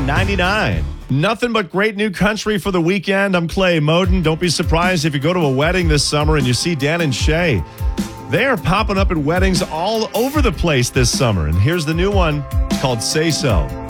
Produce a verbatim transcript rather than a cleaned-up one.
ninety-nine. Nothing but great new country for the weekend. I'm Clay Moden. Don't be surprised if you go to a wedding this summer and you see Dan and Shay. They are popping up at weddings all over the place this summer. And here's the new one. It's called Say So.